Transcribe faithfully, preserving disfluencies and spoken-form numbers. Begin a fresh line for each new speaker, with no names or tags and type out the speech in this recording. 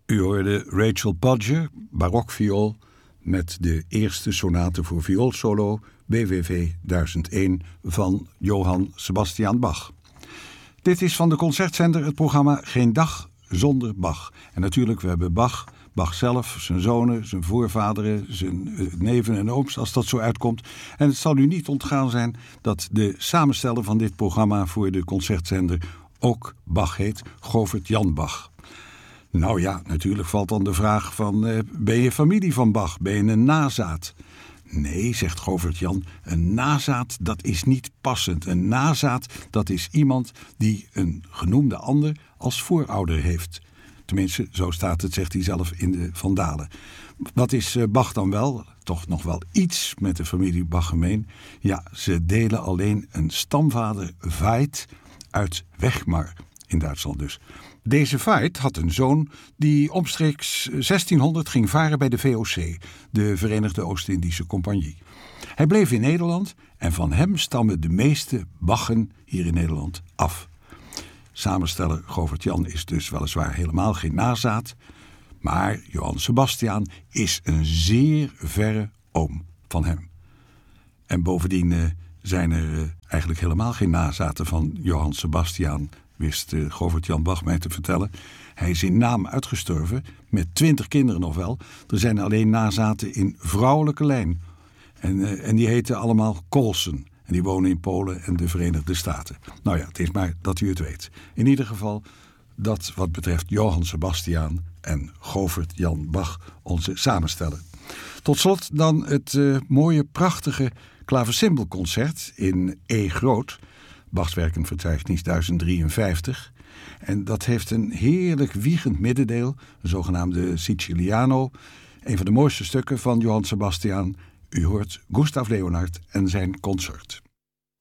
U hoorde Rachel Podger, barokviool, met de eerste sonate voor vioolsolo B W V duizend één van Johann Sebastian Bach. Dit is van de Concertzender het programma Geen Dag Zonder Bach. En natuurlijk, we hebben Bach, Bach zelf, zijn zonen, zijn voorvaderen, zijn neven en ooms, als dat zo uitkomt. En het zal u niet ontgaan zijn dat de samensteller van dit programma voor de Concertzender ook Bach heet, Govert Jan Bach. Nou ja, natuurlijk valt dan de vraag van, uh, ben je familie van Bach? Ben je een nazaat? Nee, zegt Govert Jan, een nazaat dat is niet passend. Een nazaat dat is iemand die een genoemde ander als voorouder heeft. Tenminste, zo staat het, zegt hij zelf in de Vandalen. Wat is uh, Bach dan wel? Toch nog wel iets met de familie Bach gemeen. Ja, ze delen alleen een stamvader Veit uit Wegmar, in Duitsland dus. Deze Veit had een zoon die omstreeks zestienhonderd ging varen bij de V O C, de Verenigde Oost-Indische Compagnie. Hij bleef in Nederland en van hem stammen de meeste Bachen hier in Nederland af. Samensteller Govert Jan is dus weliswaar helemaal geen nazaat, maar Johann Sebastian is een zeer verre oom van hem. En bovendien uh, zijn er uh, eigenlijk helemaal geen nazaten van Johann Sebastian, wist uh, Govert Jan Bach mij te vertellen. Hij is in naam uitgestorven, met twintig kinderen nog wel. Er zijn alleen nazaten in vrouwelijke lijn. En, uh, en die heten allemaal Colson. En die wonen in Polen en de Verenigde Staten. Nou ja, het is maar dat u het weet. In ieder geval, dat wat betreft Johann Sebastian en Govert Jan Bach, onze samensteller. Tot slot dan het uh, mooie, prachtige klaversymbelconcert in E groot, Bachs werkenverzeichnis duizend drieënvijftig. En dat heeft een heerlijk wiegend middendeel, een zogenaamde Siciliano. Een van de mooiste stukken van Johann Sebastian. U hoort Gustav Leonhardt en zijn consort.